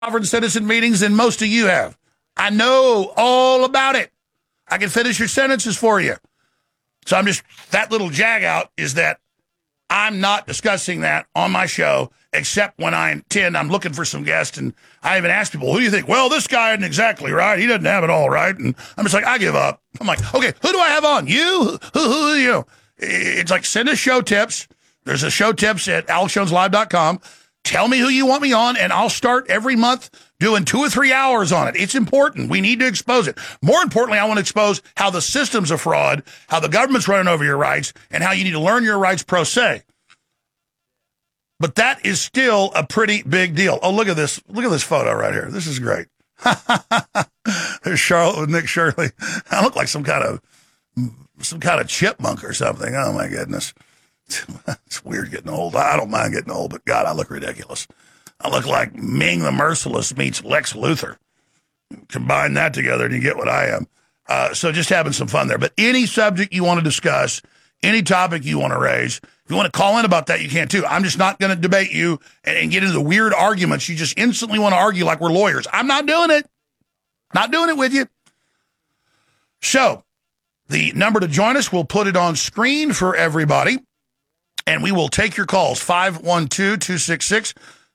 sovereign citizen meetings than most of you have. I know all about it. I can finish your sentences for you. So I'm just, that little jag out is that I'm not discussing that on my show, except when I'm looking for some guests, and I even ask people, who do you think? Well, this guy isn't exactly right. He doesn't have it all right. And I'm just like, I give up. I'm like, okay, who do I have on? You? Who are you? It's like, send us show tips. There's a show tips at alexjoneslive.com. Tell me who you want me on, and I'll start every month doing 2 or 3 hours on it. It's important. We need to expose it. More importantly, I want to expose how the system's a fraud, how the government's running over your rights, and how you need to learn your rights pro se. But that is still a pretty big deal. Oh, look at this. Look at this photo right here. This is great. There's Charlotte with Nick Shirley. I look like some kind of chipmunk or something. Oh, my goodness. It's weird getting old. I don't mind getting old, but God, I look ridiculous. I look like Ming the Merciless meets Lex Luthor. Combine that together and you get what I am. So just having some fun there. But any subject you want to discuss, any topic you want to raise, if you want to call in about that, you can too. I'm just not going to debate you and get into the weird arguments. You just instantly want to argue like we're lawyers. I'm not doing it. Not doing it with you. So the number to join us, we'll put it on screen for everybody. And we will take your calls, 512-266-0642,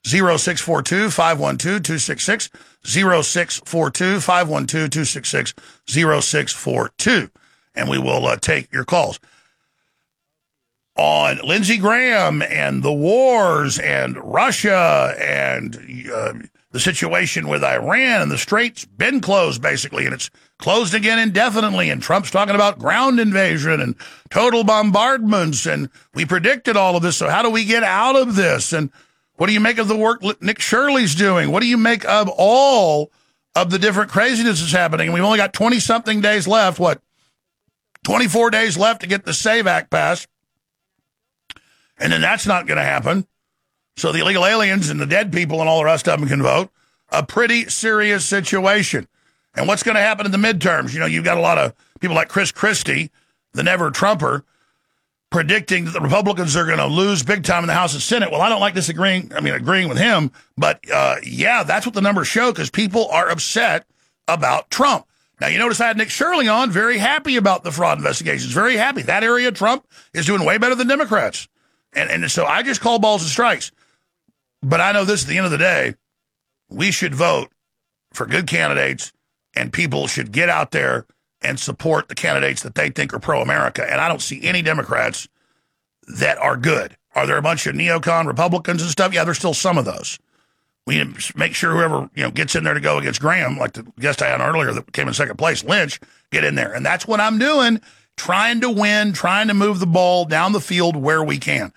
512-266-0642, 512-266-0642. And we will take your calls on Lindsey Graham and the wars and Russia and the situation with Iran, and the strait's been closed basically, and it's closed again indefinitely, and Trump's talking about ground invasion and total bombardments, and we predicted all of this, so how do we get out of this? And what do you make of the work Nick Shirley's doing? What do you make of all of the different craziness that's happening? And we've only got 20-something days left, 24 days left to get the SAVE Act passed, and then that's not going to happen. So the illegal aliens and the dead people and all the rest of them can vote. A pretty serious situation. And what's going to happen in the midterms? You know, you've got a lot of people like Chris Christie, the never-Trumper, predicting that the Republicans are going to lose big time in the House and Senate. Well, I don't like agreeing with him, but yeah, that's what the numbers show, because people are upset about Trump. Now, you notice I had Nick Shirley on, very happy about the fraud investigations, very happy. That area, Trump is doing way better than Democrats. And so I just call balls and strikes. But I know this, at the end of the day, we should vote for good candidates, and people should get out there and support the candidates that they think are pro-America. And I don't see any Democrats that are good. Are there a bunch of neocon Republicans and stuff? Yeah, there's still some of those. We need to make sure whoever gets in there to go against Graham, like the guest I had on earlier that came in second place, Lynch, get in there. And that's what I'm doing, trying to win, trying to move the ball down the field where we can.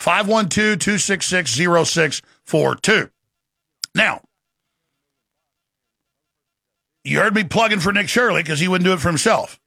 512-266-0642. Now, you heard me plugging for Nick Shirley because he wouldn't do it for himself.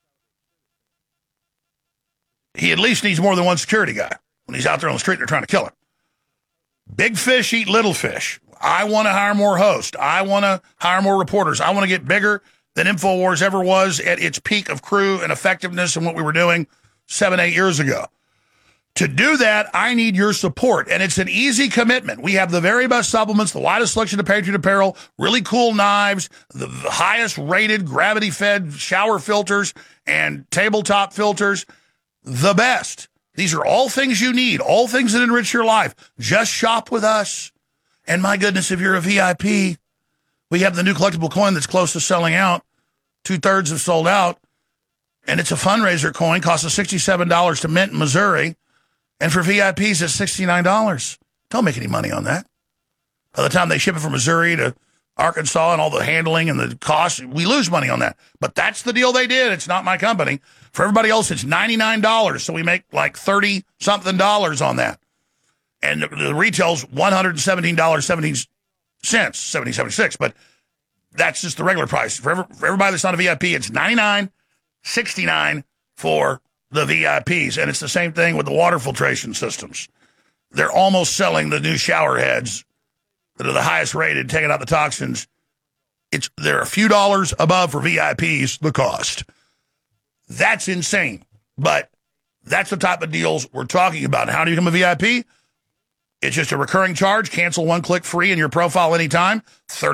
He at least needs more than one security guy. When he's out there on the street, they're trying to kill him. Big fish eat little fish. I want to hire more hosts. I want to hire more reporters. I want to get bigger than InfoWars ever was at its peak of crew and effectiveness and what we were doing 7-8 years ago. To do that, I need your support, and it's an easy commitment. We have the very best supplements, the widest selection of Patriot apparel, really cool knives, the highest rated gravity-fed shower filters and tabletop filters, the best. These are all things you need, all things that enrich your life. Just shop with us. And my goodness, if you're a VIP, we have the new collectible coin that's close to selling out. 2/3 have sold out, and it's a fundraiser coin, costs us $67 to mint in Missouri. And for VIPs, it's $69. Don't make any money on that. By the time they ship it from Missouri to Arkansas and all the handling and the costs, we lose money on that. But that's the deal they did. It's not my company. For everybody else, it's $99. So we make like $30-something on that. And the retail's $117.17, $70.76. But that's just the regular price. For everybody that's not a VIP, it's $99, $69 for the VIPs. And it's the same thing with the water filtration systems. They're almost selling the new shower heads that are the highest rated, taking out the toxins. They're a few dollars above for VIPs, the cost. That's insane. But that's the type of deals we're talking about. How do you become a VIP? It's just a recurring charge. Cancel one click free in your profile anytime.